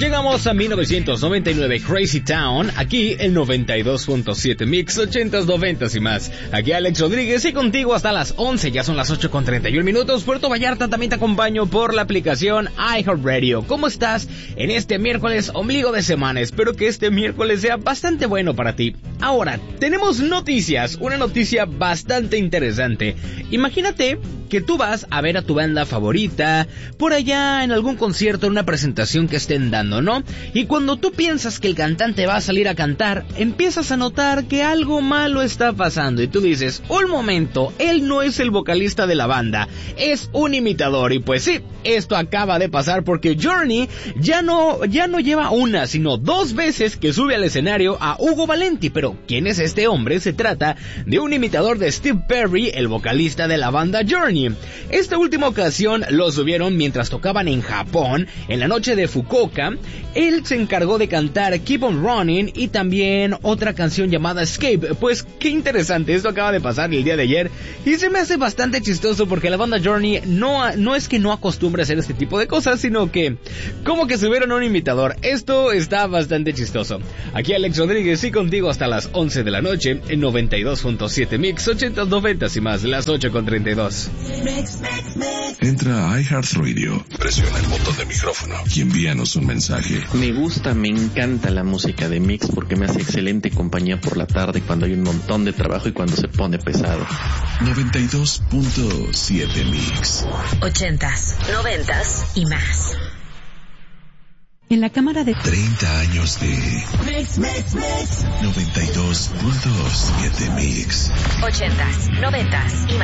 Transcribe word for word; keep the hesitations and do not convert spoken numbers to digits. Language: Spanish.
Llegamos a mil novecientos noventa y nueve, Crazy Town, aquí el noventa y dos punto siete Mix, ochentas, noventas y más. Aquí Alex Rodríguez y contigo hasta las once, ya son las ocho con treinta y uno minutos. Puerto Vallarta también te acompaño por la aplicación iHeartRadio. ¿Cómo estás en este miércoles ombligo de semana? Espero que este miércoles sea bastante bueno para ti. Ahora, tenemos noticias, una noticia bastante interesante. Imagínate que tú vas a ver a tu banda favorita por allá en algún concierto, en una presentación que estén dando, ¿no? Y cuando tú piensas que el cantante va a salir a cantar, empiezas a notar que algo malo está pasando y tú dices, un momento, él no es el vocalista de la banda, es un imitador. Y pues sí, esto acaba de pasar porque Journey ya no, ya no lleva una, sino dos veces que sube al escenario a Hugo Valenti. Pero ¿quién es este hombre? Se trata de un imitador de Steve Perry, el vocalista de la banda Journey. Esta última ocasión lo subieron mientras tocaban en Japón, en la noche de Fukuoka. Él se encargó de cantar Keep on Running y también otra canción llamada Escape. Pues qué interesante, esto acaba de pasar el día de ayer y se me hace bastante chistoso porque la banda Journey no, no es que no acostumbre a hacer este tipo de cosas, sino que como que subieron a un imitador. Esto está bastante chistoso. Aquí Alex Rodríguez y contigo hasta las once de la noche en noventa y dos punto siete Mix, ochentas, noventas y más, las ocho con treinta y dos. Entra a iHeartRadio, presiona el botón de micrófono y envíanos un mensaje. Me gusta, me encanta la música de Mix porque me hace excelente compañía por la tarde cuando hay un montón de trabajo y cuando se pone pesado. noventa y dos punto siete Mix. Ochentas, noventas y más. En la cámara de treinta años de Mix, Mix, Mix. noventa y dos punto siete Mix. Ochentas, noventas y más.